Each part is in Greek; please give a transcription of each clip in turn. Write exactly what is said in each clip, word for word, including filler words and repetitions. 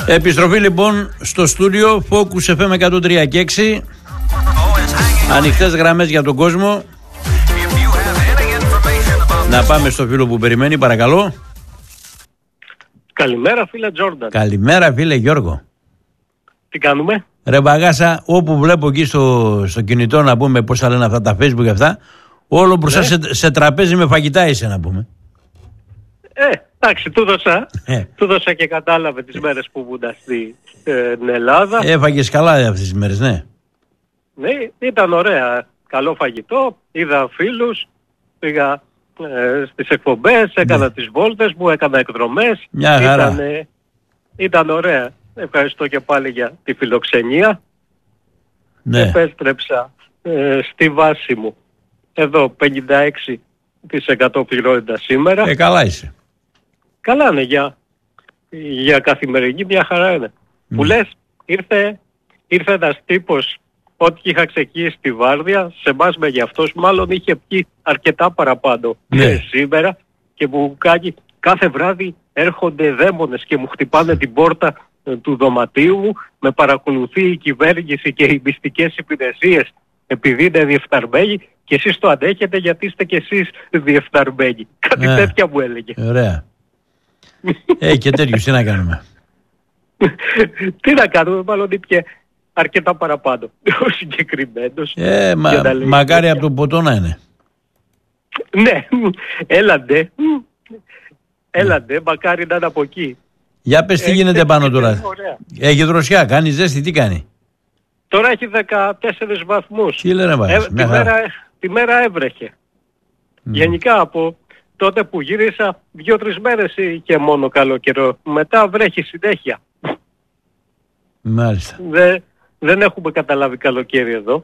Επιστροφή λοιπόν στο στούντιο Focus εφ εμ εκατόν τρία και έξι. Ανοιχτές γραμμές για τον κόσμο. Να πάμε στο φίλο που περιμένει, παρακαλώ. Καλημέρα φίλε Τζόρνταν. Καλημέρα φίλε Γιώργο. Τι κάνουμε? Ρε μπαγάσα, όπου βλέπω εκεί στο, στο κινητό να πούμε πώς θα λένε αυτά τα Facebook και αυτά, όλο μπροστά ναι. σε, σε τραπέζι με φαγητά είσαι να πούμε. Ε, εντάξει, του δώσα, ε. του δώσα και κατάλαβε τις μέρες που ήμουν στην Ελλάδα. Έφαγες καλά αυτές τις μέρες, ναι. Ναι, ήταν ωραία. Καλό φαγητό, είδα φίλους, πήγα ε, στις εκπομπές, έκανα ναι. τις βόλτες μου, έκανα εκδρομές. Μια χαρά. Ήταν, ε, ήταν ωραία. Ευχαριστώ και πάλι για τη φιλοξενία. Ναι. Επέστρεψα ε, στη βάση μου. Εδώ πενήντα έξι τοις εκατό πληρώνοντα σήμερα. Ε, καλά είσαι. Καλά είναι για, για καθημερινή, μια χαρά είναι. Mm. Που λες, ήρθε, ήρθε ένας τύπος ότι είχα ξεκινήσει τη βάρδια, σε εμάς με γι' αυτός μάλλον είχε πιει αρκετά παραπάνω ναι. σήμερα και μου κάνει κάθε βράδυ έρχονται δαίμονες και μου χτυπάνε την πόρτα του δωματίου μου, με παρακολουθεί η κυβέρνηση και οι μυστικές υπηρεσίες επειδή είναι διεφθαρμένοι και εσείς το αντέχετε γιατί είστε και εσείς διεφθαρμένοι. Κάτι ε, τέτοια μου έλεγε. Ωραία. ε, και τέτοιους τι να κάνουμε. Τι να κάνουμε, μάλλον είπε αρκετά παραπάνω ο συγκεκριμένος. Ε, μα, μακάρι από το ποτό να είναι. Ναι, έλαντε. Έλαντε, μακάρι να είναι από εκεί. Για πες τι γίνεται πάνω τώρα. Έχει δροσιά, κάνει ζέστη, τι κάνει? Τώρα έχει δεκατέσσερις βαθμούς. Τι λένε βάζεις, ε, τη, μέρα, τη μέρα έβρεχε. Mm. Γενικά από τότε που γύρισα δύο-τρεις μέρες είχε μόνο καλό καιρό. Μετά βρέχει συνέχεια. Μάλιστα. Δε, δεν έχουμε καταλάβει καλοκαίρι εδώ.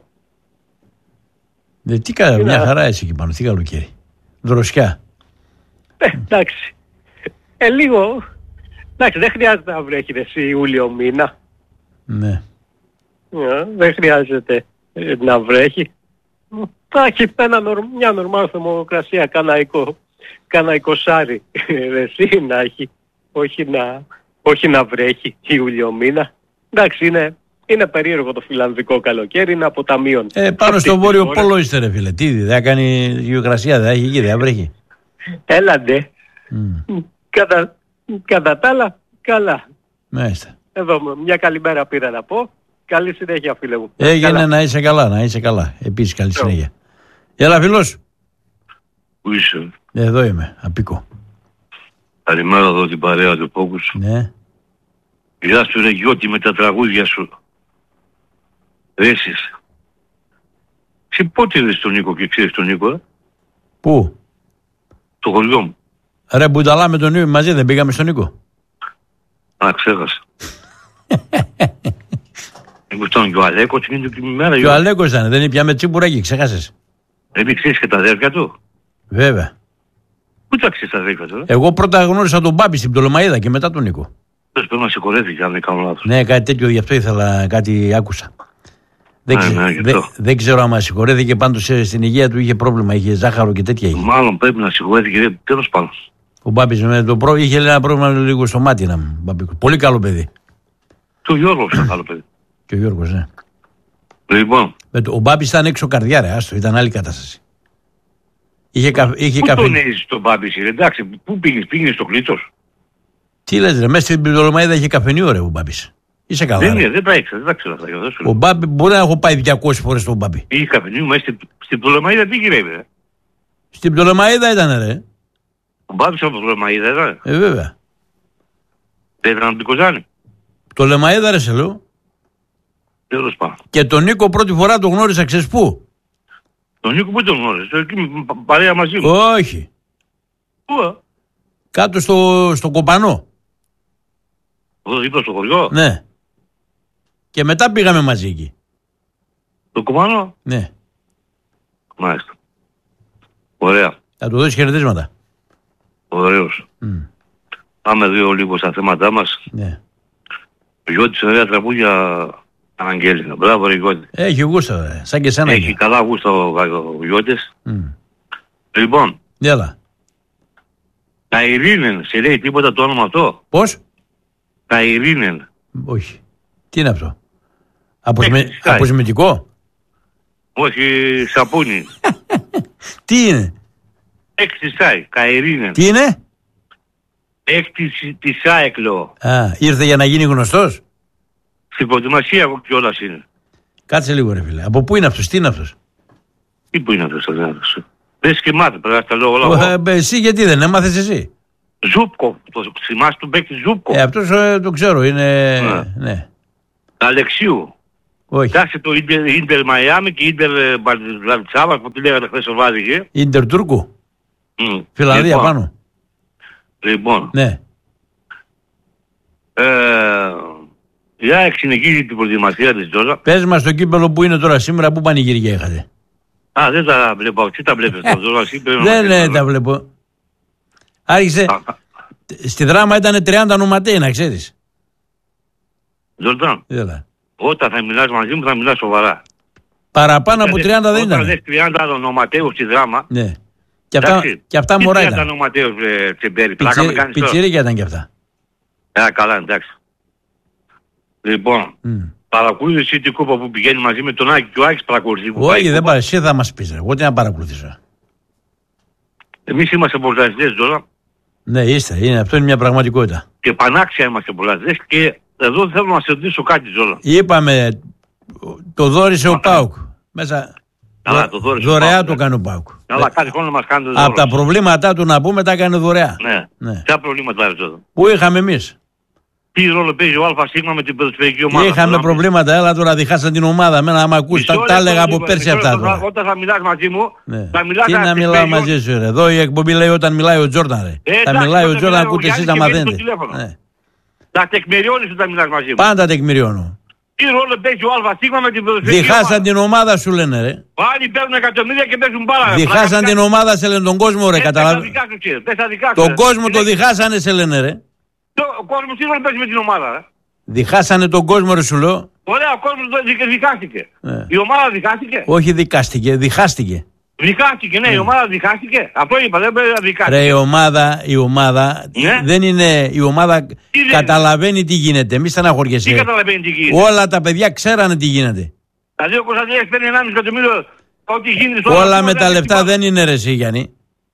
Δε, τι καλά, μια να... χαρά έτσι εκεί πάνω, τι καλοκαίρι. Δροσιά. Ε, εντάξει. Ε, λίγο... Εντάξει, δεν χρειάζεται να βρέχει εσύ Ιούλιο μήνα. Ναι. Yeah, δεν χρειάζεται ε, να βρέχει. Θα έχει ένα, μια νορμάλ θερμοκρασία, κάνα, εικο, κάνα εικοσάρι εσύ να έχει, όχι να, όχι να βρέχει Ιούλιο μήνα. Εντάξει, είναι, είναι περίεργο το φιλανδικό καλοκαίρι, είναι από τα μείον. Ε, πάνω στο βόρειο πόλο είστε ρε φίλε, τι δεν θα κάνει γεωγρασία, δεν έχει εκεί, δεν βρέχει. Έλαντε. Mm. Κατά... Κατά τα άλλα, καλά. Μάλιστα. Εδώ μια καλημέρα πήρα να πω. Καλή συνέχεια φίλε μου. Έγινε να είσαι καλά, να είσαι καλά. Επίσης καλή συνέχεια. Έλα φίλος. Πού είσαι? Εδώ είμαι, απίκο. Καλημέρα εδώ την παρέα του Focus. Ναι. Γεια σου ρε Γιώτη με τα τραγούδια σου. Ρέσεις. Σε πότε είδες τον Νίκο και ξέρεις τον Νίκο? Ε? Πού? Το χωριό μου. Ρε Μπουνταλά με τον Νίκο μαζί δεν πήγαμε στον Νίκο? Α, ξέχασα. Ήταν και ο Αλέκος και την ημέρα. Και ο Αλέκος ήταν, δεν είπε με τσιμπουράκι, ξέχασες? Δεν ξέρεις και τα αδέρφια του? Βέβαια. Πού τα ξέρεις τα αδέρφια του? Εγώ πρώτα γνώρισα τον Μπάμπη στην Πτολεμαΐδα και μετά τον Νίκο. Θες πρέπει να συγχωρέθηκε αν δεν κάνω λάθος. Ναι, κάτι τέτοιο, γι' αυτό ήθελα, κάτι άκουσα. Δεν, ξε... ναι, δε... δεν ξέρω αν συγχωρέθηκε, πάντως στην υγεία του είχε πρόβλημα, είχε ζάχαρο και τέτοια είχε. Μάλλον πρέπει να συγχωρέθηκε, τέλος πάντων. Ο Μπάμπης με το προ... είχε ένα πρόβλημα λίγο στο μάτι να μου. Πολύ καλό παιδί. Και ο Γιώργος ήταν καλό παιδί. Και ο Γιώργος, ναι. Λοιπόν. Ο Μπάμπης ήταν έξω καρδιά, ρε, άστο, ήταν άλλη κατάσταση. Είχε, κα... είχε πού καφέ. Πού τον έχεις τον Μπάμπη, εντάξει, πού πήγες, πήγες στο Κλήτος? Τι λες ρε, μέσα στην Πτολεμαΐδα είχε καφενείο ρε ο Μπάμπης. Είσαι καλά. Δεν είναι, δεν τα έξα, δεν τα ξέρω αυτά. Ο Μπάμπη, μπορεί να έχω πάει διακόσιες φορές στον Μπάμπη. Είχε καφενείο μέσα στην, στην Πτολεμαΐδα, τι γυρεύει? Στην Πτολεμαΐδα ήταν ρε. Ο Μπάμπης από Πτολεμαΐδα ήταν. Ε, βέβαια. Δεν ήταν από την Κοζάνη. Πτολεμαΐδα ρε σε λέω. Τέλος πάντων. Και τον Νίκο πρώτη φορά τον γνώρισα, ξέρεις πού? Τον Νίκο πού τον γνώρισε? Εκεί παρέα μαζί μου. Όχι. Πού? Κάτω στο, στο Κοπανό. Εδώ δίπλα στο χωριό. Ναι. Και μετά πήγαμε μαζί εκεί. Το Κοπανό. Ναι. Μάλιστα. Ωραία. Θα του δώσεις χαιρετίσματα. Ωραίος. Mm. Πάμε δύο λίγο στα θέματά μας. Ναι. Ο Γιώτης ωραία τραγούδια αναγγέλινα. Μπράβο ρε Γιώτη. Έχει γούστα, ρε. Σαν και σένα. Έχει καλά γούστα ο, ο Γιώτης. Mm. Λοιπόν. Έλα. Τα Ειρήνεν, σε λέει τίποτα το όνομα αυτό? Πώς? Τα Ειρήνεν. Όχι. Τι είναι αυτό? Αποσμε... Αποσμητικό? Όχι, σαπούνι. Τι είναι? Έκτη ΣΑΕ, καερίνε. Τι είναι? Έκτη της ΣΑΕΚ λέω. Α, ήρθε για να γίνει γνωστός. Στην προετοιμασία κιόλας είναι. Κάτσε λίγο ρε φίλε. Από πού είναι αυτός, τι είναι αυτός? Τι που είναι αυτός, αυτός. Δεν σκεμάται, πρέπει να τα λέω όλα. Ε, εσύ γιατί δεν έμαθες εσύ? Ζούπκο, το θυμάσαι του παίκτη Ζούπκο. Ε, αυτός ε, το ξέρω, είναι... Ναι. ναι. Αλεξίου. Όχι. Κάτσε το Ίντερ Μαϊάμι και Ίντερ Βλαβιτσάβα, που τη λέγανε χθες ο Βάδικε. Ίντερ Τούρκου. Mm. Φιλανδία λοιπόν, πάνω. Λοιπόν. Ναι. Ε, η ΑΕΚ συνεχίζει την προετοιμασία της τώρα. Πες μας το κύπελο που είναι τώρα σήμερα, που πανηγύρια είχατε? Α, δεν τα βλέπω. Τι τα βλέπεις τώρα? Δεν ναι, τα βλέπω. Άρχισε. Στη Δράμα ήταν τριάντα νοματέοι, να ξέρεις. Ζορτάν. Όταν θα μιλάς μαζί μου θα μιλάς σοβαρά. Παραπάνω από τριάντα δεν ήταν. Όταν δες τριάντα νοματέους στη Δράμα. Ναι. Και αυτά, και αυτά μωρά ήταν. τριάντα νοματέους τσεμπέρι. Πιτσιρίκια ήταν και αυτά. Α, καλά, εντάξει. Λοιπόν, mm. παρακολούθησε την κούπα που πηγαίνει μαζί με τον Άκη και ο Άκης παρακολουθεί. Όχι, δεν πάει. Εσύ θα μας πεις. Εγώ τι να παρακολουθήσω. Εμείς είμαστε πρωταθλητές τώρα. Ναι, είστε. Είναι, αυτό είναι μια πραγματικότητα. Και πανάξια είμαστε πρωταθλητές και εδώ θέλω να σε ρωτήσω κάτι Ζόλα. Είπαμε, το δόρισε ο ΠΑΟΚ. Μέσα. Καλά, το δόρισε δωρεά ο το κάνει ο ΠΑΟΚ. Αλλά κάθε χρόνο μας κάνει το από τα προβλήματά του να πούμε τα έκανε δωρεά. Ναι. ναι. Ποια προβλήματα είναι εδώ? Πού είχαμε εμείς? Τι ρόλο παίζει ο ΑΣ με την ποδοσφαιρική ομάδα? Είχαμε προβλήματα, έλα τώρα διχάσαν την ομάδα. Μένα άμα ακούς, τα, τα έλεγα από πέρσι αυτά τώρα. Όταν θα μιλάς μαζί μου, ναι. θα μιλάς... Τι να μιλάω μαζί σου ρε? Εδώ η εκπομπή λέει όταν μιλάει ο Τζόρνταν ρε. Ε, θα μιλάει ο Τζόρνταν, ακούτε εσείς να μαθαίνετε. Ναι. Τα τεκμηριώνεις όταν μιλάς μαζί μου. Πάντα τεκμηριώνω. Τι ρόλο παίζει ο ΑΣ με την ποδοσφαιρική ομάδα? Διχάσαν την ομάδα σου λένε ρε. Πάλι παίρνουν εκατομμύρια και παίζουν μπάλα. Διχάσαν την ομάδα σε λένε τον κόσμο ρε. Τον κόσμο το διχάσανε σε λένε ρε. Ο κόσμος τι ρόλο παίζει με την ομάδα ρε? Διχάσανε τον κόσμο ρε σου λέω. Ωραία, ο κόσμος διχάστηκε. Ναι. Η ομάδα διχάστηκε. Όχι δικάστηκε, διχάστηκε. Διχάστηκε, ναι, ναι, η ομάδα διχάστηκε. Αυτό είπα, δεν πρέπει να διχάστηκε. Ρε, η ομάδα, η ομάδα ναι. δεν είναι, η ομάδα τι καταλαβαίνει δεν... τι γίνεται. Μη στεναχωριέσαι. Τι καταλαβαίνει τι γίνεται? Όλα τα παιδιά ξέρανε τι γίνεται. Δηλαδή ο Κωνσταντίνος παίρνει ενάμιση εκατομμύριο ό,τι γίνεται. Όλα με τα λεφτά δεν είναι ρε εσύ Γιάννη.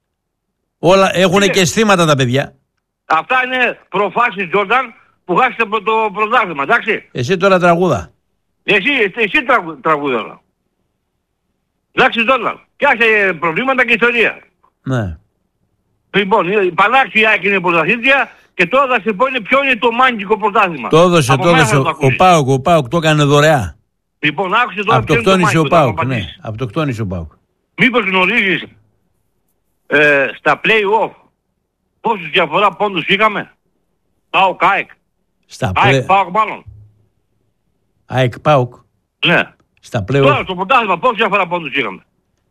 Όλα έχουν και αισθήματα τα παιδιά. Αυτά είναι προφάσεις Τζόρνταν που χάσετε το πρωτάθλημα, εντάξει. Εσύ τώρα τραγούδα. Εσύ, εσύ τραγου, τραγούδα. Εντάξει Τζόρνταν. Πιάσε προβλήματα και ιστορία. Ναι. Λοιπόν, η Πανάξια είναι πρωταθλήτρια και τώρα θα σε πω είναι ποιο είναι το μάγικο πρωτάθλημα. Το έδωσε, το έδωσε. Ο, ο Πάοκ, ο Πάοκ το έκανε δωρεά. Λοιπόν, άκουσε τώρα ποιο είναι το μάγικο. Ο Πάοκ, ναι. Από Αυτοκτόνησε ο Πάοκ. Μήπως γνωρίζεις ε, στα play-off πόσους διαφορά πόντους είχαμε? Πάοκ, ΑΕΚ. Στα ΑΕΚ, Πάοκ μάλλον. ΑΕΚ, Πάοκ. Ναι. Στα play-off. Τώρα στο πρωτάθλημα πόσους διαφορά πόντους είχαμε?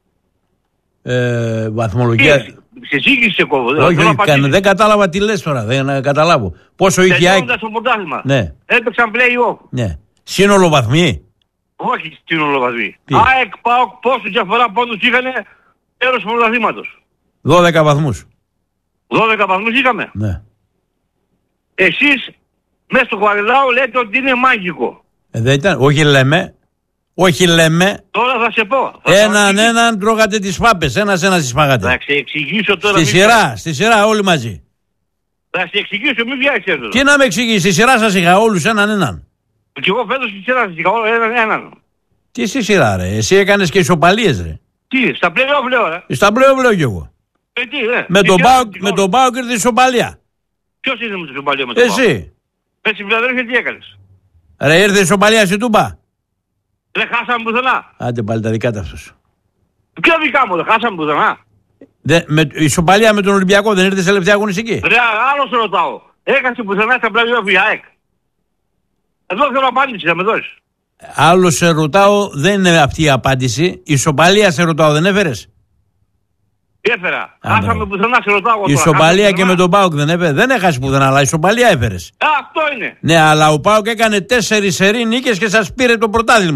Ε, βαθμολογία. Σε σύγκριση σε κόβω. Όχι, όχι, δεν κατάλαβα τι λες τώρα. Δεν καταλάβω. Πόσο είχε η ΑΕΚ. Στο πρωτάθλημα. Ναι. Έπαιξαν play-off. Ναι. Σύνολο βαθμοί. Όχι σύνολο βαθμοί. ΑΕΚ, ΠΑΟΚ, πόσους διαφορά πόντους είχανε τέλος του πρωταθλήματος? δώδεκα βαθμούς. δώδεκα βαθμούς είχαμε. Ναι. Εσείς μέσα στο Χουαρελάου λέτε ότι είναι μάγικο. Ε, δεν ήταν. Όχι λέμε. Όχι λέμε. Τώρα θα σε πω. Έναν έναν τρώγατε τις φάπες. Ένας ένας τις φάγατε. Θα σε εξηγήσω τώρα. Στη σειρά, στη σειρά όλοι μαζί. Θα σε εξηγήσω, μην βιάζεις εδώ. Τι να με εξηγήσει, στη σειρά σας είχα όλους έναν έναν. Και εγώ φέτος στη σειρά σας είχα έναν έναν. Τι στη σειρά ρε, εσύ έκανες και ισοπαλίες ρε. Τι, στα play-off λέω ρε. Στα play-off λέω κι εγώ. Ε, τι, ρε. Με τον Πάοκ, με τον Πάοκ ήρθε ισοπαλία. Ποιος ήρθε με την ισοπαλία με τον Πάοκ? Εσύ. Πες στην Φιλαδέλφια τι έκανες? Ρε ήρθε ισοπαλία στη Τούμπα. Δεν χάσαμε πουθενά. Άντε πάλι τα δικά ταυτός. Ποια δικά μου, δεν χάσαμε πουθενά. Δε, με, η ισοπαλία με τον Ολυμπιακό δεν ήρθε σε τελευταία αγωνιστική? Ρε, άλλο σε ρωτάω. Έχασε πουθενά στα play-off η ΑΕΚ? Εδώ θέλω απάντηση, θα με δώσεις. Άλλο σε ρωτάω, δεν είναι αυτή η απάντηση. Ισοπαλία σε ρωτάω, δεν έφερες? Έφερα. Χάσαμε πουθενά, σε ρωτάω. Η ισοπαλία και με τον ΠΑΟΚ δεν έφερε. Δεν έχασε πουθενά, αλλά ισοπαλία έφερες. Α, αυτό είναι. Ναι, αλλά ο ΠΑΟΚ έκανε τέσσερις σερί νίκες και σας πήρε το πρωτάθλημα.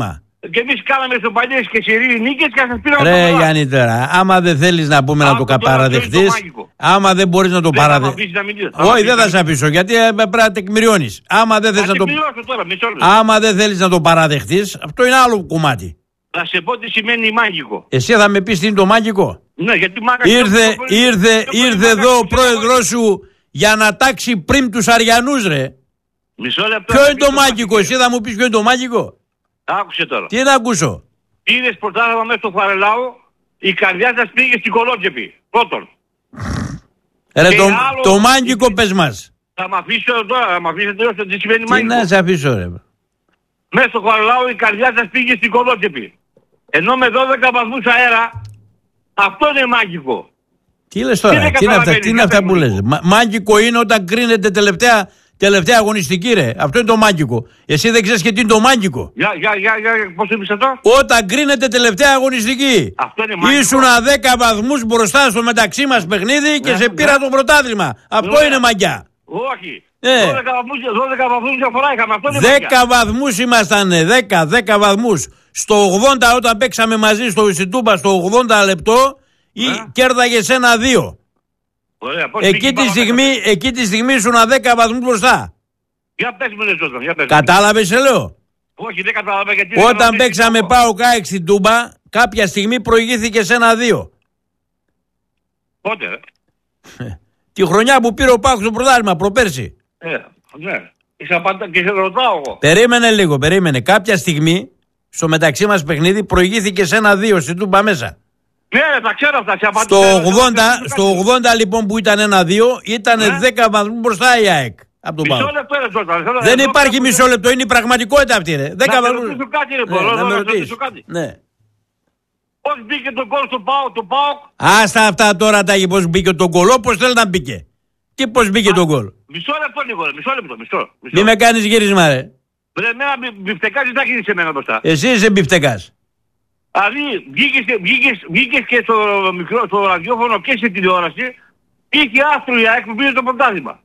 Και εμείς κάναμε στο παλιές και σειρή νίκες και σας πήραμε. Ρε Γιάννη τώρα, άμα δεν θέλεις να πούμε να το παραδεχτείς, άμα δεν μπορείς να το παραδεχτείς. Όχι, δεν θα σε αφήσω γιατί πρέπει να τεκμηριώνεις. Άμα δεν θες να το Άμα δεν θέλεις να το παραδεχτείς, αυτό είναι άλλο κομμάτι. Θα σε πω τι σημαίνει μάγικο. Εσύ θα με πεις τι είναι το μάγικο. Ναι, γιατί μάγικο. Ήρθε, ήρθε, ήρθε εδώ ο πρόεδρος σου για να τάξει πριν τους Αριανούς, ρε. Μισό λεπτό. Ποιο είναι το μάγικο, εσύ θα μου πεις ποιο είναι το μάγικο. Άκουσε τώρα. Τι να ακούσω. Είδες πρωτάθλημα μέσα στο Φαρελάου, η καρδιά σας πήγε στην Κολότσεπη. Πρώτον. Ρε το, άλλο, το μάγικο πες μας. Θα μ' αφήσω τώρα, θα μ' αφήσετε τώρα τι σημαίνει μάγικο. Τι να σε αφήσω ρε. Μέσα στο Φαρελάου η καρδιά σας πήγε στην Κολότσεπη. Ενώ με δώδεκα βαθμούς αέρα, αυτό είναι μάγικο. Τι λες τώρα, τι, τι είναι αυτά, τι είναι αυτά που λες. Μα, μάγικο είναι όταν κρίνεται τελευταία, τελευταία αγωνιστική ρε. Αυτό είναι το μάγικο. Εσύ δεν ξέρεις και τι είναι το μάγικο. Για, για, για, για πώς το είπες αυτό. Όταν κρίνεται τελευταία αγωνιστική. Αυτό είναι μάγικο. Ήσουνα δέκα βαθμούς μπροστά στο μεταξύ μας παιχνίδι και ναι, σε πήρα ναι. το πρωτάθλημα. Αυτό ναι. είναι μαγιά. Όχι. Ε. δώδεκα βαθμούς διαφορά είχαμε. Αυτό είναι δέκα βαθμούς ήμασταν, δέκα, δέκα βαθμούς. Στο ογδόντα όταν παίξαμε μαζί στο Ισιτούμπα στο ογδόντα λεπτό ή yeah. κέρδαγες ένα δύο. Ωραία, εκεί, τη στιγμή, εκεί τη στιγμή ήσουν δέκα βαθμούς μπροστά. Για πες μου λες για πες. Κατάλαβες σε λέω. Όχι δεν κατάλαβα γιατί. Όταν παίξαμε πάω κάξι στην Τούμπα κάποια στιγμή προηγήθηκες ένα δύο. Πότε ρε. Τη χρονιά που πήρε ο Πάκος στο πρωτάθλημα προπέρσι. Ε, ναι. Είσαι απάντα και σε ρωτάω εγώ. Περίμενε λίγο, περίμενε. Κάποια στιγμή στο μεταξύ μας παιχνίδι προηγήθηκε σε ένα δύο στην Τούμπα μέσα. Ναι, τα ξέρω αυτά. Στο ογδόντα, στο ογδόντα λοιπόν που ήταν ένα δύο ήταν ναι. δέκα βαθμούς μπροστά η ΑΕΚ. Από τον μισό λεπτό ρε τώρα. Δεν υπάρχει μισό λεπτό, είναι η πραγματικότητα αυτή ρε. δέκα βαθμούς. Να ρωτήσω κάτι ρε μπορώ, να με ρωτήσω κάτι. Ναι. Πώς μπήκε το γκολ στο ΠΑΟΚ, το ΠΑΟΚ. Άστα αυτά τώρα τα πώς μπήκε το γκολ, όπως θέλει να μπήκε. Και πώς μπήκε το γκολ. Μισό λεπτό λίγο ρε, μισό λεπτό, μισό. Μη με κάνεις γύρισμα ρε. Βρε, εμένα μπιφτεκάς δεν θα γίνεις σε μένα μπροστά. Εσύ είσαι μπιφτεκάς. Δηλαδή βγήκες, βγήκες, βγήκες και στο μικρό, στο ραδιόφωνο και στην τηλεόραση, είχε άστρο η ΑΕΚ που πήρε το πρωτάθλημα.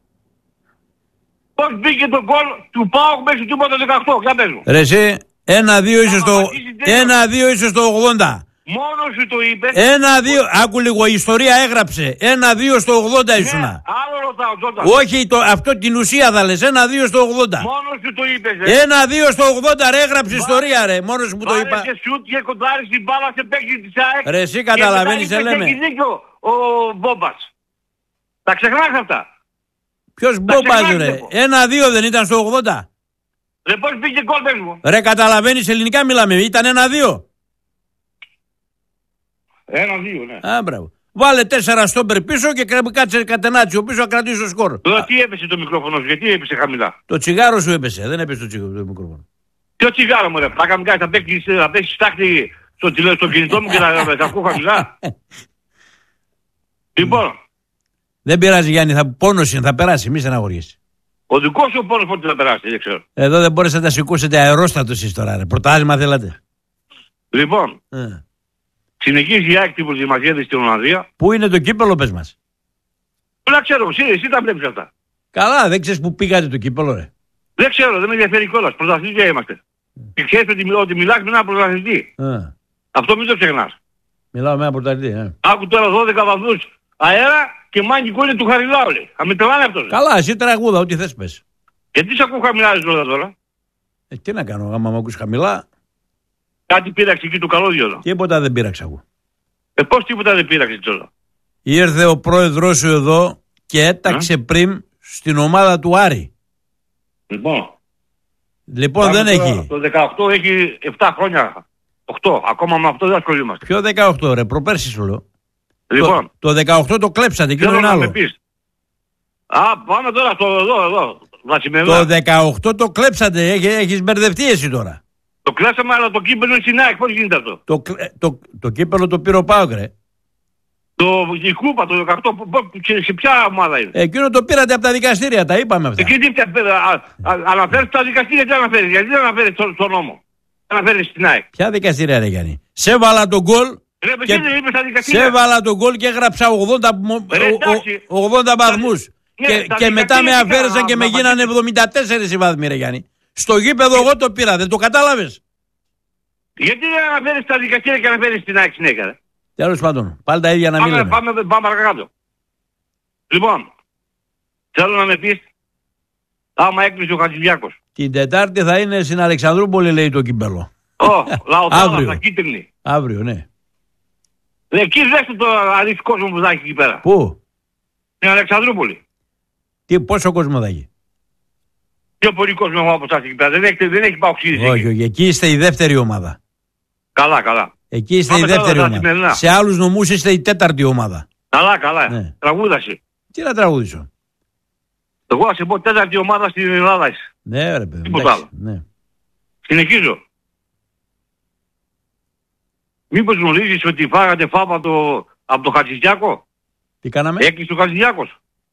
Πώς μπήκε το γκολ του ΠΑΟΚ μέχρι του το δεκαοκτώ, για πες μου. Ρε εσύ, ένα δύο ίσως στο, ένα δύο ίσως στο ογδόντα. Μόνο σου το είπες. Ένα δύο, άκου λίγο, η ιστορία έγραψε. Ένα δύο στο ογδόντα ναι, ήσουνα. Άλλο ρωτάω τότε. Όχι, το, αυτό την ουσία θα λες. Ένα δύο στο ογδόντα. Μόνο σου το είπες. Ε. Ένα δύο στο ογδόντα ρε, έγραψε Βά, ιστορία ρε. Μόνος που το είπα. Βάλε και σουτ και κοντάρεις την μπάλα σε παίκτη της ΑΕΚ. Ρε εσύ καταλαβαίνεις σε λέμε. Έχει δίκιο ο Μπόμπας. Τα ξεχνάς αυτά. Ποιος Μπόμπας ρε. Ένα δύο δεν ήταν στο ογδόντα. Ρε πώς πήγε γκολ πες μου. Ρε καταλαβαίνεις ελληνικά μιλάμε. Ήταν ένα δύο. Ένα δύο, ναι. Α, μπράβο. Βάλε τέσσερα στόμπερ πίσω και κάτσε κατενάτσιο πίσω να κρατήσει το σκορ. Τώρα τι έπεσε το μικρόφωνο σου, γιατί έπεσε χαμηλά. Το τσιγάρο σου έπεσε, δεν έπεσε το, τσιγάρο, το μικρόφωνο. Ποιο τσιγάρο μου ρε, πλάκα μου κάνει, θα παίξεις, θα παίξεις στάχτη στο, στο κινητό μου και θα, θα ακούω χαμηλά. Λοιπόν. Δεν πειράζει Γιάννη, θα, πόνος είναι, θα περάσει, μη στεναχωριέσαι. Ο δικός σου πόνος πότε θα περάσει, δεν ξέρω. Εδώ δεν μπορείς να τα σηκώσετε αερόστατο εσείς τώρα ρε, πρωτάθλημα θέλατε. Λοιπόν. Ε. Συνεχίζει η ΑΕΚ την προετοιμασία της στην Ολλανδία. Πού είναι το κύπελο, πες μας. Δεν ξέρω, εσύ, εσύ τα βλέπεις αυτά. Καλά, δεν ξέρεις που πήγατε το κύπελο, ρε. Δεν ξέρω, δεν με ενδιαφέρει κιόλας. Πρωταθλητές είμαστε. Mm. Και ξέρεις ότι, ότι μιλάς με έναν πρωταθλητή. Mm. Αυτό μην το ξεχνάς. Μιλάω με έναν πρωταθλητή, ε. Άκου τώρα δώδεκα βαθμούς αέρα και μάγικο είναι του Χαριλάου, λέει. Θα με τρελάνε αυτός. Καλά, εσύ τραγούδα, ό,τι θες πες. Και τι σ' ακούω χαμηλά τώρα τώρα. Ε, τι να κάνω, άμα με ακούς χαμηλά. Κάτι πήραξε εκεί το καλώδιο. Τίποτα δεν πήραξα εγώ. Ε, πώς τίποτα δεν πήραξε τώρα. Ήρθε ο πρόεδρος σου εδώ και έταξε ε? πριν στην ομάδα του Άρη. Λοιπόν. Λοιπόν Πάμε δεν τώρα, έχει. Το δεκαοκτώ έχει επτά χρόνια. οκτώ. Ακόμα με αυτό δεν ασχολούμαστε. Ποιο δεκαοκτώ ρε, προπέρσι σου λέω. Λοιπόν. Το, το δεκαοκτώ το κλέψατε και είναι άλλο. Α, πάμε τώρα στο εδώ, εδώ. Το δεκαοκτώ το κλέψατε, έχει, έχεις μπερδευτεί εσύ τώρα. Το κλάσαμε, αλλά το κύπελο είναι στην ΑΕΚ. Πώς γίνεται αυτό. Το, το, το κύπελο το πήρε ο ΠΑΟΚ, ρε. Το, η κούπα, το δεκαοκτώ, σε, σε ποια ομάδα είναι. Εκείνο το πήρατε από τα δικαστήρια, τα είπαμε αυτά. Εκεί τι αναφέρεις τα δικαστήρια, τι αναφέρεις. Γιατί δεν αναφέρεις στον το νόμο. Αναφέρεις στην ΑΕΚ. Ποια δικαστήρια, ρε Γιάννη. Σε έβαλα τον γκολ. Ρε, και σε έβαλα τον γκολ και έγραψα ογδόντα, ογδόντα βαθμούς. Ναι, και, και μετά με αφαίρεσαν και με γίνανε εβδομήντα τέσσερα οι βαθμοί, ρε Γιάννη. Στο γήπεδο εγώ το πήρα, δεν το κατάλαβες. Γιατί δεν αναφέρεις τα δικαστήρια και αναφέρεις την ΑΕΚ συνέχεια. Τέλος πάντων, πάλι τα ίδια να μην λέμε. Πάμε, πάμε, πάμε παρακάτω. Λοιπόν, θέλω να με πεις, άμα έκλεισε ο Χατζηδιάκος. Την Τετάρτη θα είναι στην Αλεξανδρούπολη, λέει το κύπελο. Ω, Λαοτάλα, στα κίτρινη. Αύριο, ναι. Εκεί δέστε το αλήθεια κόσμο που θα έχει εκεί πέρα. Πού? Στην Αλεξανδρούπολη. Τι, πόσο κόσμο θα έχει? Πιο πολύ κόσμο έχω από εσάς εκεί πέρα. Δεν έχει, δεν έχει παοξίδηση. Όχι, όχι, εκεί είστε η δεύτερη ομάδα. Καλά, καλά. Εκεί είστε Πάμε η δεύτερη ομάδα. Σημερινά. Σε άλλους νομούς είστε η τέταρτη ομάδα. Καλά, καλά. Ναι. Τραγούδασε. Τι να τραγουδήσω? Εγώ θα σε πω τέταρτη ομάδα στην Ελλάδα είσαι. Ναι, ρε παιδί. Τίποτα άλλο. Ναι. Συνεχίζω. Μήπως γνωρίζεις ότι φάγατε φάπα από το, από το Χατζηδιάκο? Τι κάναμε? Έκλεισε ο Χατζηδιάκος.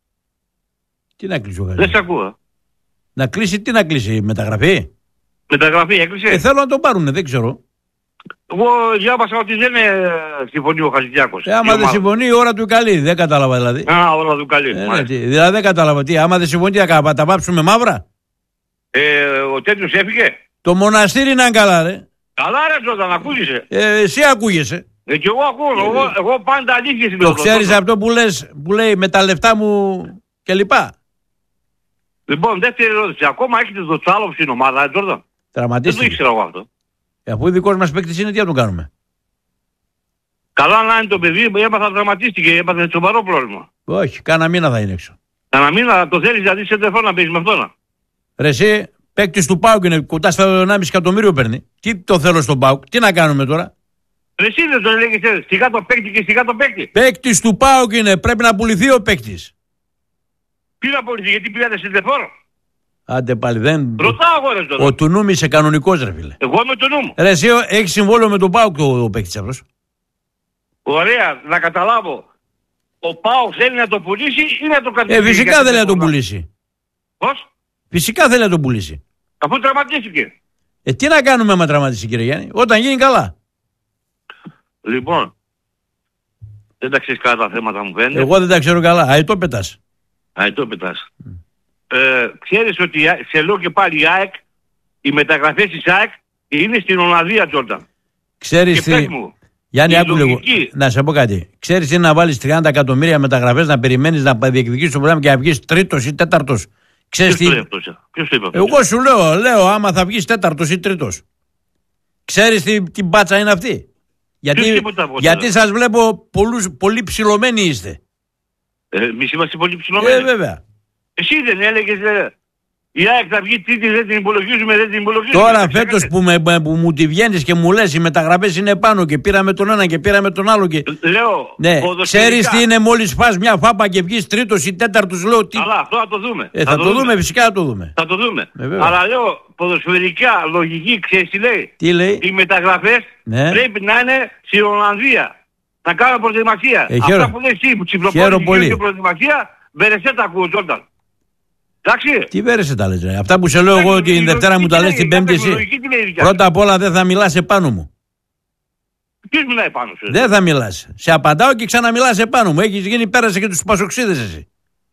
Τι να κλείσει ο Χατζηδιάκος? Δεν σε ακούω. Να κλείσει, τι να κλείσει, μεταγραφή? Μεταγραφή έκλεισε. Ε, θέλω να το πάρουνε, δεν ξέρω. Εγώ διάβασα ότι δεν ε, συμφωνεί ο Χατζηδιάκος. Ε, άμα δεν συμφωνεί, η ώρα του καλή. Δεν κατάλαβα δηλαδή. Α, ώρα του καλή. Ε, ναι, τι, δηλαδή δεν κατάλαβα τι. Άμα δεν συμφωνεί, θα τα βάψουμε μαύρα. Ε, ο τέτοιος έφυγε. Το μοναστήρι είναι καλά, ρε. Καλά, ρε Τζόταν, ακούγεσαι. Ε, εσύ ακούγεσαι. Ε, και εγώ ακούω. Ε, εγώ, εγώ πάντα αλήθεια σημαίνω. Το ξέρεις αυτό που, λες, που λέει με τα λεφτά μου κλπ. Λοιπόν, δεύτερη ερώτηση. Ακόμα έχετε το Τσάλοφ στην ομάδα, ε, Τζόρταν? Τραυματίστηκε. Δεν το ήξερα εγώ αυτό. Ε, αφού δικός μας παίκτης είναι, τι να τον κάνουμε? Καλά να είναι το παιδί, έπαθα τραυματίστηκε, έπαθε σοβαρό πρόβλημα. Όχι, κάνα μήνα θα είναι έξω. Κάνα μήνα, το θέλεις δηλαδή σε τεφό να παίζεις με αυτόν? Ρε εσύ, παίκτης του ΠΑΟΚ είναι, κοντά στα ενάμιση εκατομμύριο παίρνει. Τι το θέλω στον ΠΑΟΚ, τι να κάνουμε τώρα? Ρε εσύ δεν το λέγεις, σιγά το παίκτη και σιγά το παίκτη. Παίκτης του ΠΑΟΚ είναι, πρέπει να πουληθεί ο παίκτης. Τι να πουληθεί, γιατί πήγατε σε τεφόρο? Άντε πάλι δεν. Ρωτάω εγώ ρε τώρα. Ο του νου είσαι κανονικός ρε φίλε. Εγώ είμαι το νου μου. Ρε εσύ έχει συμβόλαιο με τον ΠΑΟΚ ο, ο παίκτης αυτός. Ωραία, να καταλάβω. Ο ΠΑΟΚ θέλει να το πουλήσει ή να το κατηγορήσει? Ε, φυσικά θέλει να το πουλήσει. Πώς? Φυσικά θέλει να το πουλήσει. Αφού τραυματίστηκε. Ε, τι να κάνουμε άμα τραυματίσει κύριε Γιάννη, όταν γίνει καλά. Λοιπόν, δεν τα ξέρεις καλά τα θέματα μου φαίνεται. Εγώ δεν τα ξέρω καλά, αετό πετάς. Αετό πετάς. Mm. Ε, ξέρεις ότι σε λέω και πάλι η ΑΕΚ, οι μεταγραφές της ΑΕΚ είναι στην Ολλανδία, Τζόρνταν. Ξέρεις τι... Γιάννη, άκου λίγο. Να σε πω κάτι. Ξέρεις τι, να βάλεις τριάντα εκατομμύρια μεταγραφές, να περιμένεις να διεκδικήσεις το πρόγραμμα και να βγεις τρίτος ή τέταρτος? Ξέρεις τι... Ποιος το είπε αυτό? Εγώ σου λέω, λέω άμα θα βγεις τέταρτος ή τρίτος. Ξέρεις τι, τι μπάτσα είναι αυτή? Γιατί, γιατί σας βλέπω πολλούς, πολύ ψηλωμένοι είστε. Ε, εμείς είμαστε πολύ ψηλωμένοι. Ε, βέβαια. Εσύ δεν έλεγες, ε, η ΑΕΚ θα βγει τρίτη, δεν την υπολογίζουμε, δεν την υπολογίζουμε. Τώρα φέτος που, με, που μου τη βγαίνεις και μου λες οι μεταγραφές είναι πάνω και πήραμε τον ένα και πήραμε τον άλλο και... Λέω, ναι, ξέρεις τι είναι μόλις φας μια φάπα και βγεις τρίτος ή τέταρτος, λέω τι... Αλλά αυτό θα το δούμε. Ε, θα, θα το, το δούμε. δούμε, φυσικά θα το δούμε. Θα το δούμε. Ε, αλλά λέω, ποδοσφαιρικά, λογική, ξέρεις τι λέει? Τι λέει? Οι μεταγραφές ναι. πρέπει να είναι στην Ολλανδία. Να κάνουν προετοιμασία. Ε, χαίρο... Αυτά που λέει εσύ που τσιπλοπώνεις και προετοιμασία, μπερεσέ τα ακούω, Τζόρνταν. Εντάξει. Τι βέρεσε τα λες, ρε. Αυτά που σε λέω εγώ την Δευτέρα μου τα λες την Πέμπτη εσύ. Πρώτα απ' όλα δεν θα μιλάς επάνω μου. Ποιος μιλάει επάνω σου? Δεν θα μιλάς. Σε απαντάω και ξαναμιλάς επάνω μου. Έχεις γίνει, πέρασε και τους πασοξίδες εσύ.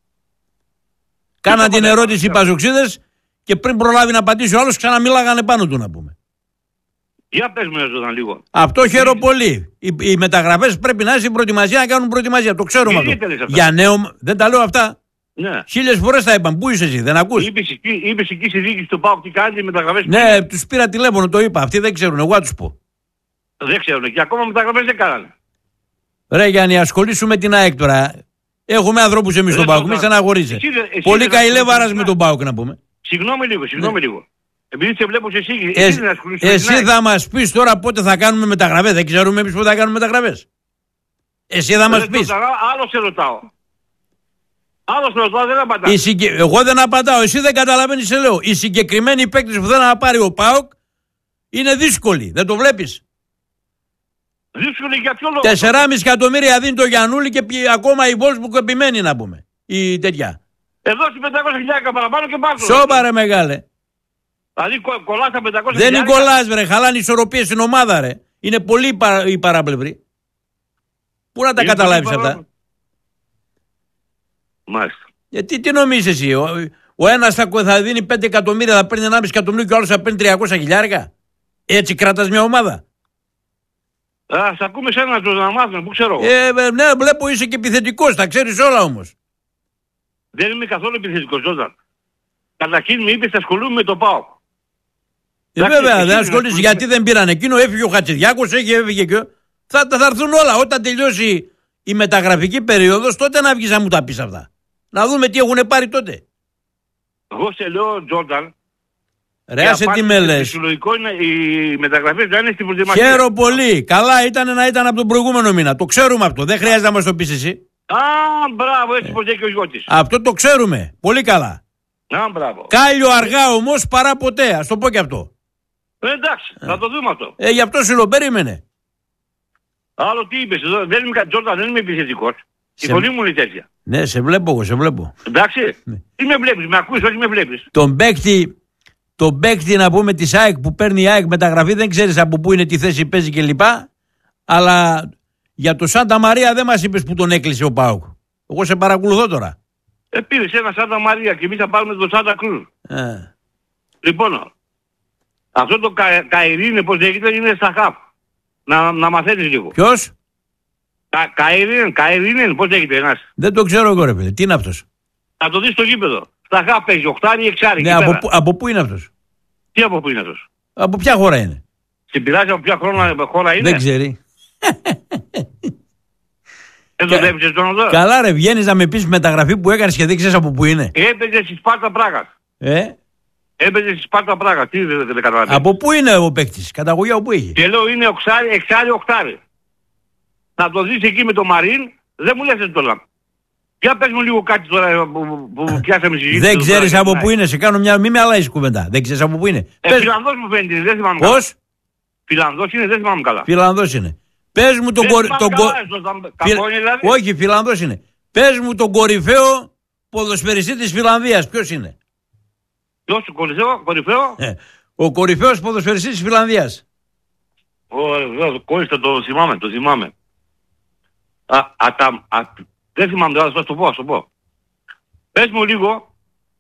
Κάνα την ερώτηση οι πασοξίδες και πριν προλάβει να απαντήσει ο άλλος ξαναμιλάγανε πάνω του να πούμε. Για πες μου εδώ λίγο. Αυτό χαίρομαι πολύ. Οι, οι μεταγραφές πρέπει να είναι στην προετοιμασία, να κάνουν προετοιμασία. Το ξέρουμε αυτό. Για νέο, δεν τα λέω αυτά. Ναι. Χίλιες φορές τα είπαν. Πού είσαι εσύ, δεν ακούς? Είπες, είπες εκεί στη διοίκηση του ΠΑΟΚ τι κάνετε μεταγραφές? Ναι, τους πήρα τηλέφωνο, το είπα. Αυτοί δεν ξέρουν, εγώ θα τους πω. Δεν ξέρουν και ακόμα μεταγραφές δεν κάνανε. Ρε Γιάννη, ασχολήσου με την ΑΕΚ τώρα. Έχουμε ανθρώπους εμείς στον ΠΑΟΚ, μη στεναχωρείσαι. Πολύ καηλεύαρας με τον ΠΑΟΚ να πούμε. Συγγνώμη λίγο, συγγνώμη ναι. λίγο. Επειδή σε βλέπω εσύ, εσύ, εσύ, εσύ θα μας πεις τώρα πότε θα κάνουμε μεταγραφές. Δεν ξέρουμε εμείς πότε θα κάνουμε μεταγραφές. Εσύ θα μας πεις. Άλλο σε ρωτάω. Άλλο σε ρωτάω, δεν απαντάω. Συγκε... Εγώ δεν απαντάω, εσύ δεν καταλαβαίνεις, σε λέω. Οι συγκεκριμένοι παίκτες που θέλουν να πάρει ο ΠΑΟΚ είναι δύσκολοι. Δεν το βλέπεις? Δύσκολοι για ποιο λόγο? τεσσεράμισι εκατομμύρια δίνει το Γιαννούλη και πι... ακόμα η Βόλς που επιμένει να πούμε. Η τέτοια. Εδώ στις πεντακόσια χιλιάδες παραπάνω και πάνω. Σώπα ρε μεγάλε. Δηλαδή κο, κολλάς τα πεντακόσια δεν είναι κολλάς ρε, χαλάνε ισορροπίες στην ομάδα ρε. Είναι πολύ παρα... οι παράπλευροι. Πού να τα είναι καταλάβεις αυτά? Παρά... Μάλιστα. Γιατί τι νομίζεις εσύ? Ο, ο ένας θα, θα δίνει πέντε εκατομμύρια, θα παίρνει ενάμιση εκατομμύριο και ο άλλος θα παίρνει τριακόσια χιλιάρικα. Έτσι κράτας μια ομάδα. Α, σ' ακούμε σένα να μάθουμε, πού ξέρω. Ε, ναι, βλέπω είσαι και επιθετικός, τα ξέρεις όλα όμως. Δεν είμαι καθόλου επιθετικός, Τζόρνταν. Καταρχήν με είπες θα ασχολούμαι με το ΠΑΟΚ. Ε, βέβαια, δεν ασχολείσαι γιατί δεν πήραν εκείνο, έφυγε ο Χατζηδιάκος, έχει έφυγε και. Θα, θα έρθουν όλα. Όταν τελειώσει η μεταγραφική περίοδος, τότε να βγεις να μου τα πεις αυτά. Να δούμε τι έχουν πάρει τότε. Εγώ σε λέω, Τζόρνταν. Ρε, άσε τι με λες. Συλλογικό είναι οι μεταγραφές να είναι στην προετοιμασία. Χαίρο πολύ. Καλά ήταν να ήταν από τον προηγούμενο μήνα. Το ξέρουμε αυτό. Δεν χρειάζεται να μας το πεις εσύ. Α, μπράβο, έτσι πως έχει ο Γιώτης. Αυτό το ξέρουμε. Πολύ καλά. Α, μπράβο. Κάλιο αργά όμως παρά ποτέ. Ας το πω και αυτό. Ε, εντάξει, ε. θα το δούμε αυτό. Ε, γι' αυτό σου το περίμενε. Άλλο τι είπες εδώ, δεν είμαι, Τζόρνταν, δεν είμαι επιθετικός. Η φωνή μου είναι τέτοια. Ναι, σε βλέπω εγώ, σε βλέπω. Εντάξει, ναι. Τι με βλέπεις, με ακούς, όχι με βλέπεις. Τον παίκτη, τον παίκτη να πούμε της ΑΕΚ που παίρνει η ΑΕΚ μεταγραφή, δεν ξέρεις από πού είναι, τι θέση παίζει κλπ. Αλλά για το Σάντα Μαρία δεν μας είπες που τον έκλεισε ο ΠΑΟΚ. Εγώ σε παρακολουθώ τώρα. Ε, πήρες ένα Σάντα Μαρία και εμείς θα πάρουμε τον Σάντα Κρούζ. Ε. Λοιπόν, αυτό το κα, Καϊρίνε, πώς λέγεται, είναι στα χαφ. Να, να μαθαίνεις λίγο. Ποιος? Κα, Καϊρίνε, Καϊρίνε, πώς λέγεται ένας. Δεν το ξέρω εγώ ρε παιδί, τι είναι αυτός. Θα το δεις στο γήπεδο. Στα χαφ παίζει, οχτάρι, εξάρι. Ναι, από, από πού είναι αυτός? Τι από πού είναι αυτός? Από ποια χώρα είναι? Στην πειράζει από ποια χώρα, χώρα είναι? Δεν ξέρει. Δεν το βλέπεις τον εδώ. Καλά ρε, βγαίνεις να με πεις μεταγραφή που έκανες και δεν ξέρεις από πού είναι. Έπαιζε στη Σπάρτα Πράγα. Ε? Έπαιζε στη Σπάρτα Πράγα. Τι δεν δε, δε καταλαβαίνεις. Από πού είναι ο παίκτης, καταγωγή από πού είχε? Και λέω είναι οξάρι, εξάρι, οχτάρι. Να το δεις εκεί με το Μαρίν, δεν μου λες τώρα. Για πες μου λίγο κάτι τώρα που, που πιάσαμε συζήτηση. Δεν ξέρεις από πού είναι, σε κάνω μια, μη με αλλάζεις κουβέντα. Δεν ξέρεις από πού είναι. Ε, πες... Φιλανδός μου φαίνεται, δεν θυμάμαι καλά. Πώς? Φιλανδός είναι, δεν θυμάμαι καλά. Φιλανδός είναι. Πες μου τον κορυφαίο. Όχι, Φιλανδός είναι. Πες μου τον κορυφαίο ποδοσφαιριστή της Φιλανδίας. Ποιος είναι? Ποιος ο κορυφαίο, κορυφαίο? Ε, ο κορυφαίος ποδοσφαιριστής της Φιλανδίας. Ο Κόιστα το θυμάμαι, το θυμάμαι. Α, α, τα, α, δεν θυμάμαι, θα το πω, θα το πω. Πες μου λίγο.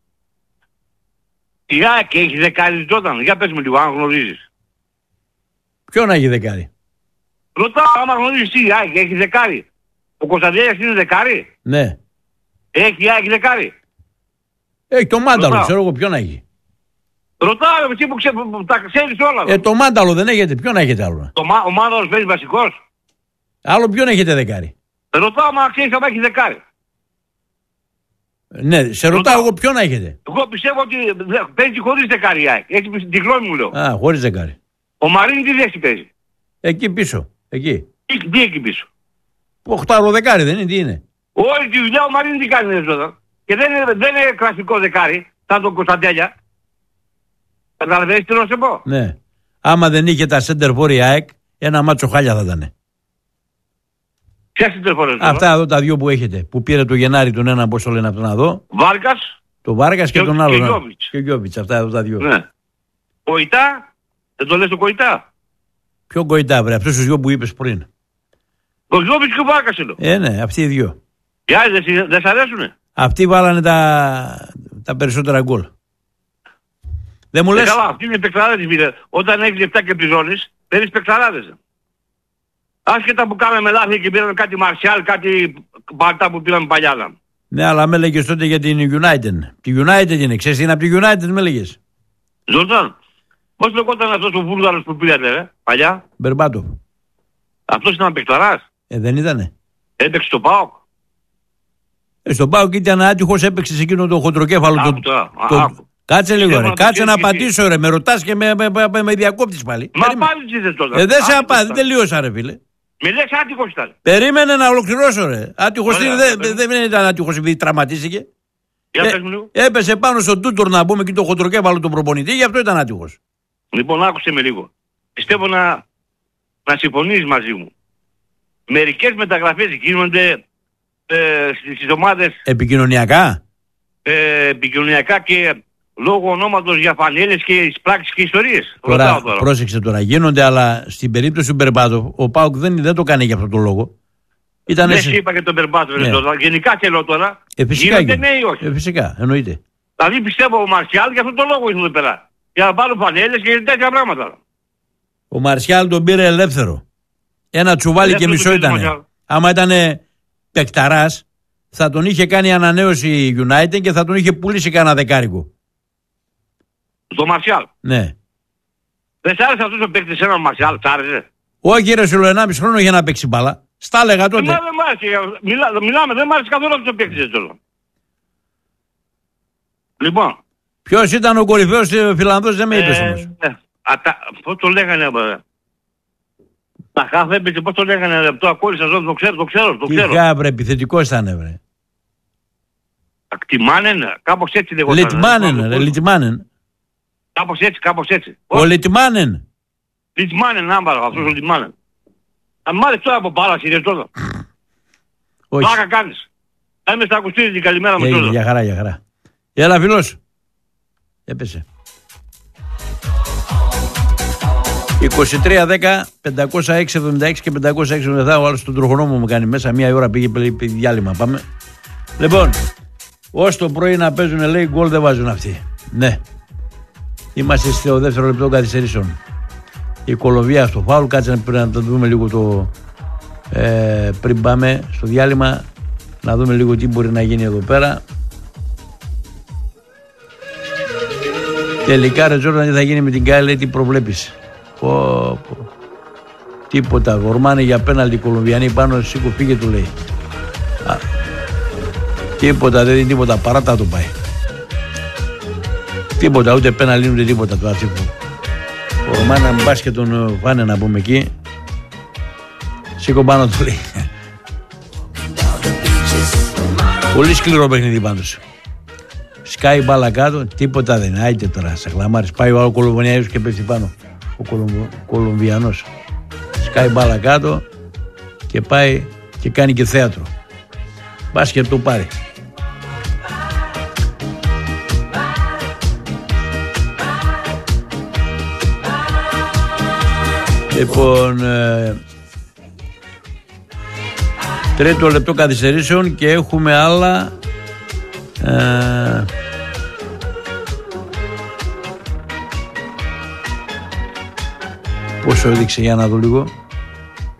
Η ΑΕΚ έχει δεκάρι Τζόρνταν. Για πες μου λίγο, αν γνωρίζεις. Ποιο να έχει δεκάρι? Ρωτάω άμα γνωρίζεις τι, η ΑΕΚ έχει δεκάρι. Ο Κωνσταντέλιας είναι δεκάρι. Ναι. Έχει η ΑΕΚ δεκάρι. Έχει το Μάνταλο, ξέρω εγώ ποιον έχει. Ρωτάω εσύ που, ξέ, που τα ξέρεις όλα. Ε, το Μάνταλο δεν έχετε, ποιον έχετε άλλο? Το, ο Μάνταλος παίζει βασικός. Άλλο ποιον έχετε δεκάρι? Ρωτάω άμα ξέρεις άμα έχει δεκάρι. Ναι, σε ρωτάω, ρωτάω εγώ ποιον έχετε. Εγώ πιστεύω ότι παίζει χωρίς δεκάρι η ΑΕΚ. Έτσι τη γνώμη μου λέω. Α, χωρίς δεκάρι. Ο Μαρίνη τι θέση παίζει? Εκεί πίσω, εκεί. Τι, τι εκεί πίσω? Οχτάρο δεκάρι δεν είναι, τι είναι? Όλη τη δουλειά ο Μαρίνη τι κάνει εδώ. Και δεν είναι, δεν είναι κλασικό δεκάρι, σαν τον Κωνσταντέλια. Καταλαβαίνεις τι να σε πω? Ναι. Άμα δεν είχε τα center for η ΑΕΚ, ένα μάτσο χάλια θα ήταν. Ποια center for? Αυτά εδώ τα δυο που έχετε. Που πήρε το Γενάρη τον ένα, πώς το λένε από τον εδώ. Βάρκας. Το Βάρκας και, και τον άλλο. Και Γιώβιτς. Και Γιώβιτς, αυτά εδώ τα δυο. Ναι. Κοϊτά. Δεν το λες το Κοϊτά? Ποιο Κοϊτά, βρε, αυτούς τους δυο που είπες πριν. Ο Γιώβιτς και ο Βάρκας είναι. Ε, ναι, αυτοί οι δυο. Οι άλλοι δεν, δεν σ' αρέσουνε? Αυτοί βάλανε τα, τα περισσότερα γκολ. Δεν μου λες... Ε, καλά, αυτοί είναι παικταράδες, φίλε. Όταν έχεις λεφτά και πληρώνεις, παίρνεις παικταράδες. Άσχετα που κάναμε λάθη και πήραμε κάτι Μαρσιάλ, κάτι Μπαρτά που πήραμε παλιά. Ναι, αλλά με έλεγες τότε για την United. Τη United είναι, ξέρεις τι είναι από τη United, με έλεγες. Ζορτάν, πώς λεγόταν αυτός ο Βούλγαρος που πήρατε, ρε, παλιά? Μπερμπάτοφ. Αυτός ήταν παικταράς. Ε, δεν ήτανε. Έπαιξε στο ΠΑΟΚ. Ε, στον ΠΑΟΚ ήταν άτυχος, έπαιξε σε εκείνο το χοντροκέφαλο. Άκου, το, τώρα, το, άκου. Κάτσε λίγο, ρε. να Κάτσε να απαντήσω, εσύ. ρε. Με ρωτάς και με, με, με, με διακόπτεις πάλι. Μα απάντησες τώρα. Ε, δεν σε απάντησε, δεν τελείωσα, ρε φίλε. Με λες άτυχος ήταν. Περίμενε να ολοκληρώσω, ρε. Άτυχος δεν δε, δε ήταν άτυχος επειδή τραυματίστηκε. Για ε, πες μου λίγο. Έπεσε πάνω στον Τούτορ να πούμε και το χοντροκέφαλο του προπονητή, γι' αυτό ήταν άτυχος. Λοιπόν, άκουσε με λίγο. Πιστεύω να, να συμφωνείς μαζί μου. Μερικές μεταγραφές γίνονται ε, στις ομάδες επικοινωνιακά. Ε, επικοινωνιακά και λόγω ονόματος για φανέλες και εισπράξεις και ιστορίες. Τώρα, τώρα, πρόσεξε τώρα, γίνονται, αλλά στην περίπτωση του Μπερμπάτοφ, ο ΠΑΟΚ δεν, δεν το κάνει για αυτόν τον λόγο. Δεν εσύ... είπα και τον Μπερμπάτοφ, ναι. Τώρα. Γενικά θέλω τώρα. Ε, φυσικά, γίνονται νέοι όχι. Ε, φυσικά, εννοείται. Δηλαδή πιστεύω ο Μαρσιάλ για αυτόν τον λόγο ήρθε εδώ πέρα. Για να πάρουν φανέλες και τέτοια πράγματα. Ο Μαρσιάλ τον πήρε ελεύθερο. Ένα τσουβάλι και μισό ήταν. Άμα ήταν παικταράς, θα τον είχε κάνει ανανέωση η United και θα τον είχε πουλήσει κανένα δεκάρικο. Το Μαρσιάλ. Ναι. Δεν σ' άρεσε αυτός ο παίκτης έναν Μαρσιάλ, σ' άρεσε? Όχι ρε Σιλό, ενάμιση χρόνο για να παίξει μπάλα. Στα έλεγα τότε. Μα, δεν μ' άρεσε, μιλά, μιλάμε, δεν μ' άρεσε καθόλου αυτός ο παίκτης. Λοιπόν. Ποιος ήταν ο κορυφαίος Φιλανδός, δεν με είπες ε, όμως. Ε, ατα, πώς το λέγανε, ε, τα χαφ έπαιζε, πώς το λέγανε, το ακόλουσα ζώδιο, το ξέρω, το ξέρω, το ξέρω. Τι χάβρε, επιθετικός ήταν βρε. Ακτιμάνεν, κάπως έτσι λεγόταν. Λιτμάνεν, ρε, Λιτμάνεν. Κάπως έτσι, κάπως έτσι. Ο Λιτμάνεν. Λιτμάνεν, άμπαρα, αυτός ο Λιτμάνεν. Αν μ' άρεσε τώρα από πάραση, ρε τώρα. Όχι. Πλάκα κάνεις. Θα είμαι στα ακουστήρια την καλημέρα μου τώρα. Για χαρά, για χαρά. Έλα φίλος. Έπεσε. είκοσι τρία δέκα πεντακόσια έξι εβδομήντα έξι και πεντακόσια έξι εβδομήντα επτά. Ο άλλος τον τροχονόμο μου κάνει μέσα. Μία ώρα πήγε διάλειμμα. Πάμε. Λοιπόν, ως το πρωί να παίζουν λέει γκολ δεν βάζουν αυτοί. Ναι. Είμαστε στο δεύτερο λεπτό καθυστερήσεων. Η Κολομβία στο φάουλ. Κάτσε να το δούμε λίγο το ε, πριν πάμε στο διάλειμμα. Να δούμε λίγο τι μπορεί να γίνει εδώ πέρα. Τελικά ρε Τζόρνταν τι θα γίνει με την Γκάι, λέει τι προβλέπεις. Πω, πω. Τίποτα, γορμάνε για πέναλτι οι Κολομβιανοί πάνω, σήκω φύγε του λέει. Α, τίποτα, δεν είναι τίποτα, παράτα το πάει. Τίποτα, ούτε πέναλτι ούτε τίποτα το άτσιπο. Γορμάνε να μπας και τον φάνε να πούμε εκεί. Σήκω πάνω του λέει. Πολύ σκληρό παιχνίδι πάντως. Σκάει μπάλα κάτω, τίποτα δεν είναι. Άιτε τώρα, σε χλαμάρεις. Πάει ο Κολομβιανός και πέφτει πάνω. Ο Κολομβ... Κολομβιανός. Σκάει μπάλα κάτω και πάει και κάνει και θέατρο. Μπας και το πάρει. Λοιπόν, ε, τρίτο λεπτό καθυστερήσεων και έχουμε άλλα. Ε, πόσο έδειξε για να δω λίγο.